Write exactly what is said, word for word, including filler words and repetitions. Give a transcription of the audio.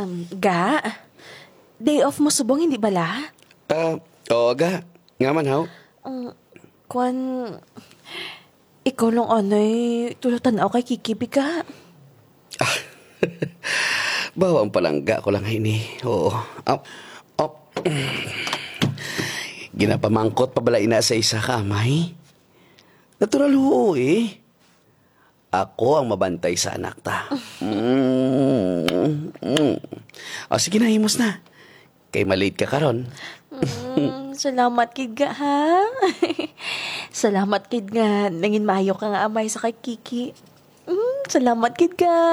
Um, ga? Day off mo subong, hindi bala? Ah, oo ga. Nga man, haw. Kwan, ikaw lang anay, tulatan ako kay Kiki ka. Bawang palangga ko lang ini. Oo. Up, up. Ginapamangkot pa bala ina sa isa ka, amay? Natural ho eh. Ako ang mabantay sa anak ta. Mm, mm. O sige na, himos na. Kay malate ka karon. Mm, salamat kid ga, ha? Salamat kid nga, nangin maayo ka nga amay sa kay Kiki. Mm, salamat kid ga.